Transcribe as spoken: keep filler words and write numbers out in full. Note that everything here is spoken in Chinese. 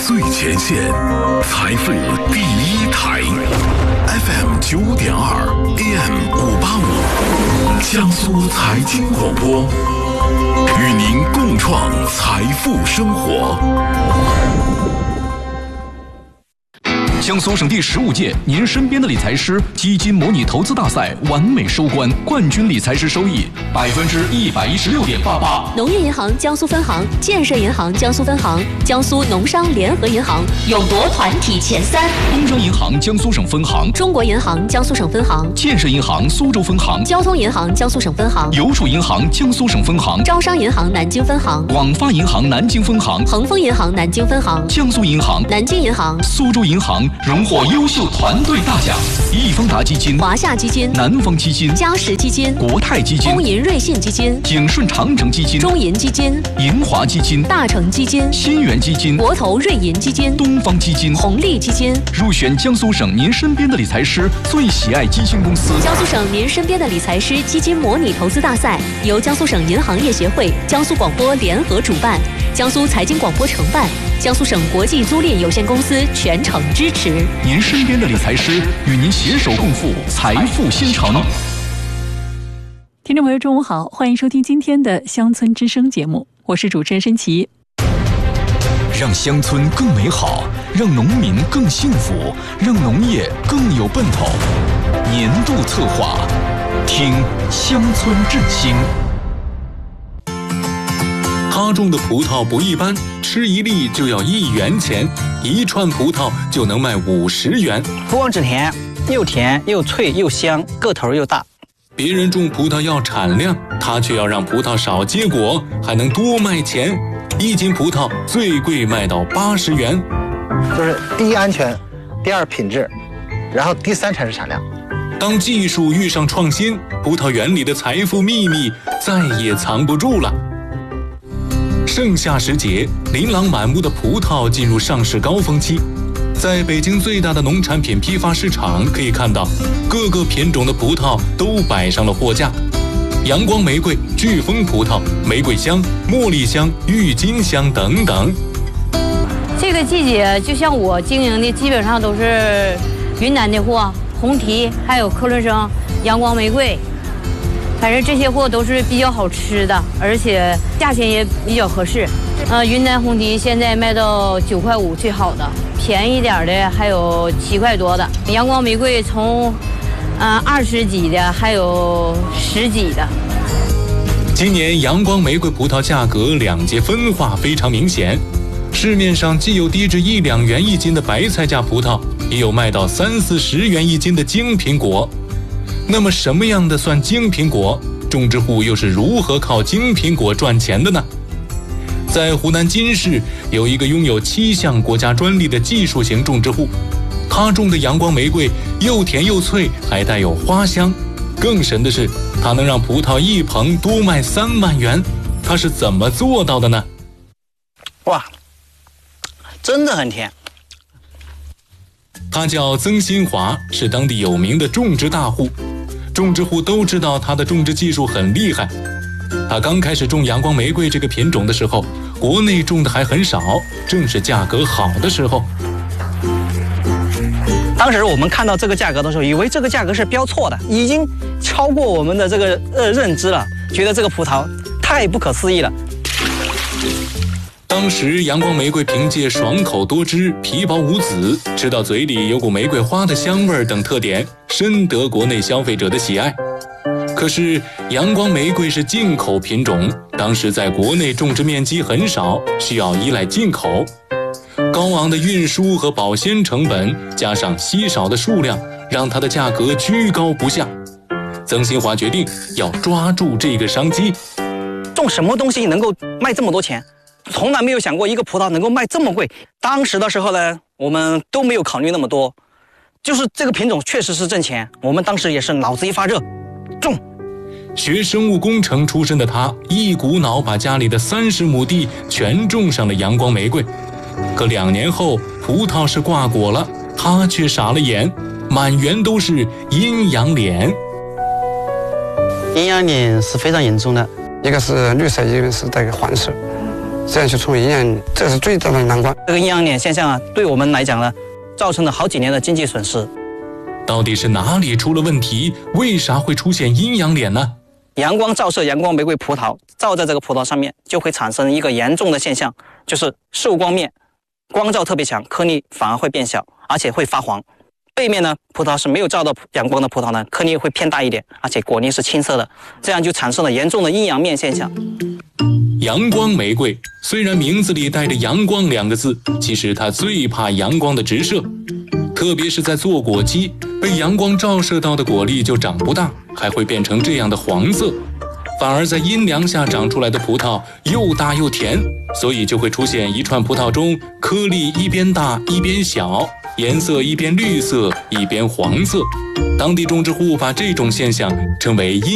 最前线，财富第一台 ，F M 九点二 ，A M 五八五，江苏财经广播，与您共创财富生活。 江苏省第十五届您身边的理财师基金模拟投资大赛完美收官，冠军理财师收益百分之一百一十六点八八。 农业银行江苏分行、建设银行江苏分行、江苏农商联合银行勇夺团体前三。 工商银行江苏省分行、 中国银行江苏省分行、 建设银行苏州分行、 交通银行江苏省分行、 邮储银行江苏省分行、 招商银行南京分行、 广发银行南京分行、 恒丰银行南京分行、 江苏银行、 南京银行、 苏州银行荣获优秀团队大奖。易方达基金、 华夏基金、 南方基金、 嘉实基金、 国泰基金、 工银瑞信基金、 景顺长城基金、 中银基金、 银华基金、 大成基金、 新源基金、 国投瑞银基金、 东方基金、 红利基金， 入选江苏省您身边的理财师最喜爱基金公司。 江苏省您身边的理财师基金模拟投资大赛由江苏省银行业协会、江苏广播联合主办，江苏财经广播承办，江苏省国际租赁有限公司全程支持。 您身边的理财师与您携手共赴财富新城。 听众朋友中午好，欢迎收听今天的乡村之声节目，我是主持人申琪。 让乡村更美好，让农民更幸福，让农业更有奔头。年度策划，听乡村振兴。 他种的葡萄不一般，吃一粒就要一元钱，一串葡萄就能卖五十元。 不光只甜，又甜又脆又香，个头又大。 别人种葡萄要产量，他却要让葡萄少结果，还能多卖钱。一斤葡萄最贵卖到八十元。 就是第一安全，第二品质，然后第三才是产量。 当技术遇上创新，葡萄园里的财富秘密再也藏不住了。盛夏时节，琳琅满目的葡萄进入上市高峰期。在北京最大的农产品批发市场可以看到，各个品种的葡萄都摆上了货架。阳光玫瑰、飓风葡萄、玫瑰香、茉莉香、郁金香等等。 这个季节，就像我经营的，基本上都是云南的货，红提，还有科伦生、阳光玫瑰。反正这些货都是比较好吃的，而且价钱也比较合适。呃，云南红提现在卖到九块五最好的，便宜点的还有七块多的。阳光玫瑰从呃二十几的，还有十几的。 今年阳光玫瑰葡萄价格两极分化非常明显，市面上既有低至一两元一斤的白菜价葡萄，也有卖到三四十元一斤的精品果。那么什么样的算精品果？种植户又是如何靠精品果赚钱的呢？在湖南金市有一个拥有七项国家专利的技术型种植户，他种的阳光玫瑰又甜又脆，还带有花香。更神的是，他能让葡萄一棚多卖三万元，他是怎么做到的呢？ 哇，真的很甜。 他叫曾新华，是当地有名的种植大户，种植户都知道他的种植技术很厉害。他刚开始种阳光玫瑰这个品种的时候，国内种的还很少，正是价格好的时候。 当时我们看到这个价格的时候，以为这个价格是标错的，已经超过我们的这个呃认知了，觉得这个葡萄太不可思议了。 当时阳光玫瑰凭借爽口多汁、皮薄无籽、吃到嘴里有股玫瑰花的香味等特点，深得国内消费者的喜爱。可是阳光玫瑰是进口品种，当时在国内种植面积很少，需要依赖进口。高昂的运输和保鲜成本，加上稀少的数量，让它的价格居高不下。曾新华决定要抓住这个商机。 种什么东西能够卖这么多钱？从来没有想过一个葡萄能够卖这么贵。当时的时候呢，我们都没有考虑那么多，就是这个品种确实是挣钱。我们当时也是脑子一发热，种。 学生物工程出身的他，一股脑把家里的三十亩地全种上了阳光玫瑰。可两年后，葡萄是挂果了，他却傻了眼，满园都是阴阳脸。 阴阳脸是非常严重的，一个是绿色，一个是带个黄色。 这样就出现阴阳，这是最大的难关。 这个阴阳脸现象啊，对我们来讲呢，造成了好几年的经济损失。 到底是哪里出了问题？为啥会出现阴阳脸呢？ 阳光照射阳光玫瑰葡萄，照在这个葡萄上面，就会产生一个严重的现象，就是受光面，光照特别强，颗粒反而会变小，而且会发黄。背面呢，葡萄是没有照到阳光的葡萄呢，颗粒会偏大一点，而且果粒是青色的，这样就产生了严重的阴阳面现象。 阳光玫瑰虽然名字里带着阳光两个字，其实它最怕阳光的直射，特别是在做果期，被阳光照射到的果粒就长不大，还会变成这样的黄色。反而在阴凉下长出来的葡萄又大又甜，所以就会出现一串葡萄中颗粒一边大一边小，颜色一边绿色一边黄色。当地种植户把这种现象称为阴